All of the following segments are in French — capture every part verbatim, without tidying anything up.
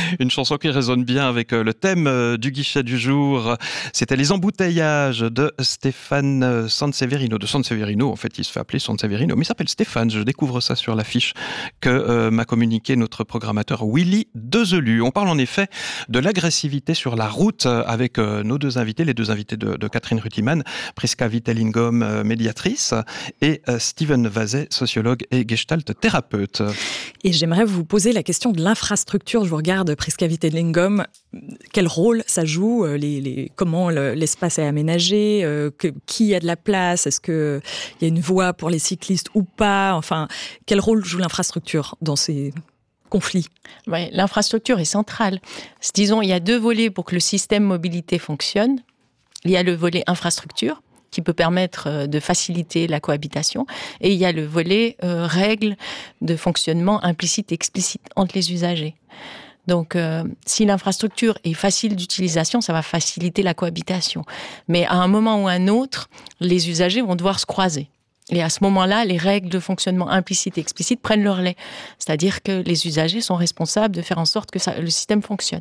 Une chanson qui résonne bien avec le thème du guichet du jour. C'était Les embouteillages de Stéphane Sanseverino. De Sanseverino, en fait, il se fait appeler Sanseverino, mais il s'appelle Stéphane. Je découvre ça sur l'affiche que euh, m'a communiqué notre programmateur Willy Dezelu. On parle en effet de l'agressivité sur la route avec euh, nos deux invités, les deux invités de, de Catherine Rutiman, Prisca Vitellingom, euh, médiatrice, et euh, Steven Vazet, sociologue et gestalt thérapeute. Et j'aimerais vous poser la question de l'infrastructure. Je vous regarde, Prisca Vitellingom. Quel rôle ça joue, les, les, comment le, l'espace est aménagé, euh, que, qui a de la place, est-ce qu'il y a une voie pour les cyclistes ou pas, enfin, quel rôle joue l'infrastructure dans ces conflits? Ouais, l'infrastructure est centrale. Disons, il y a deux volets pour que le système mobilité fonctionne. Il y a le volet infrastructure, qui peut permettre de faciliter la cohabitation, et il y a le volet euh, règles de fonctionnement implicite et explicite entre les usagers. Donc, euh, si l'infrastructure est facile d'utilisation, ça va faciliter la cohabitation. Mais à un moment ou à un autre, les usagers vont devoir se croiser. Et à ce moment-là, les règles de fonctionnement implicite et explicite prennent le relais. C'est-à-dire que les usagers sont responsables de faire en sorte que ça, le système fonctionne.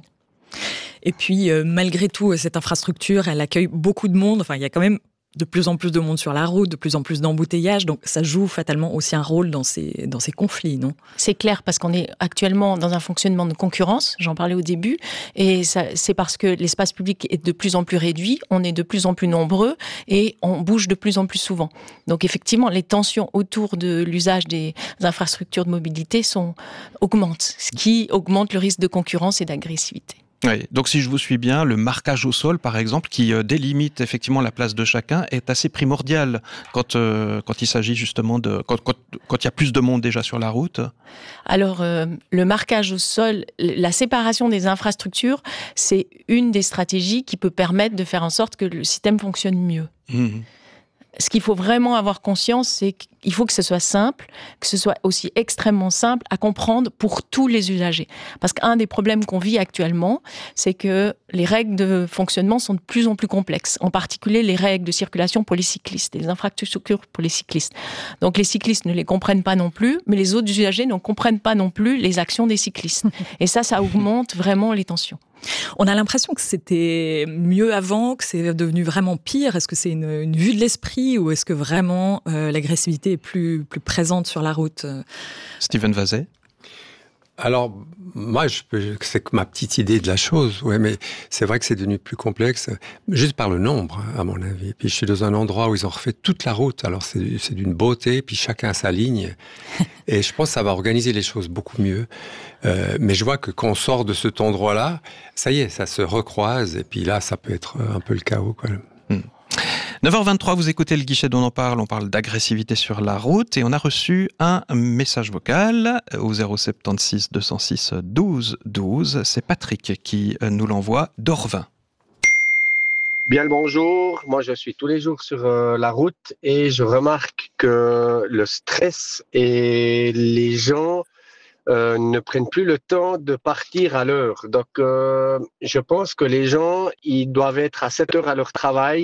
Et puis, euh, malgré tout, cette infrastructure, elle accueille beaucoup de monde. Enfin, il y a quand même de plus en plus de monde sur la route, de plus en plus d'embouteillages, donc ça joue fatalement aussi un rôle dans ces, dans ces conflits, non? C'est clair, parce qu'on est actuellement dans un fonctionnement de concurrence, j'en parlais au début, et ça, c'est parce que l'espace public est de plus en plus réduit, on est de plus en plus nombreux, et on bouge de plus en plus souvent. Donc effectivement, les tensions autour de l'usage des infrastructures de mobilité sont, augmentent, ce qui augmente le risque de concurrence et d'agressivité. Oui, donc si je vous suis bien, le marquage au sol, par exemple, qui euh, délimite effectivement la place de chacun, est assez primordial quand euh, quand il s'agit justement de quand quand quand il y a plus de monde déjà sur la route. Alors euh, le marquage au sol, la séparation des infrastructures, c'est une des stratégies qui peut permettre de faire en sorte que le système fonctionne mieux. Mmh. Ce qu'il faut vraiment avoir conscience, c'est qu'il faut que ce soit simple, que ce soit aussi extrêmement simple à comprendre pour tous les usagers. Parce qu'un des problèmes qu'on vit actuellement, c'est que les règles de fonctionnement sont de plus en plus complexes. En particulier, les règles de circulation pour les cyclistes, les infrastructures pour les cyclistes. Donc les cyclistes ne les comprennent pas non plus, mais les autres usagers ne comprennent pas non plus les actions des cyclistes. Et ça, ça augmente vraiment les tensions. On a l'impression que c'était mieux avant, que c'est devenu vraiment pire. Est-ce que c'est une, une vue de l'esprit ou est-ce que vraiment euh, l'agressivité est plus, plus présente sur la route? Steven Vazet? Alors, moi, je peux, c'est que ma petite idée de la chose, ouais, mais c'est vrai que c'est devenu plus complexe, juste par le nombre, à mon avis. Puis je suis dans un endroit où ils ont refait toute la route, alors c'est, c'est d'une beauté, puis chacun a sa ligne, et je pense que ça va organiser les choses beaucoup mieux. Euh, mais je vois que quand on sort de cet endroit-là, ça y est, ça se recroise, et puis là, ça peut être un peu le chaos, quoi. Hmm. neuf heures vingt-trois, vous écoutez le guichet dont on parle, on parle d'agressivité sur la route et on a reçu un message vocal au zéro sept six deux zéro six douze douze. C'est Patrick qui nous l'envoie d'Orvin. Bien le bonjour, moi je suis tous les jours sur euh, la route et je remarque que le stress et les gens euh, ne prennent plus le temps de partir à l'heure. Donc euh, je pense que les gens, ils doivent être à sept heures à leur travail.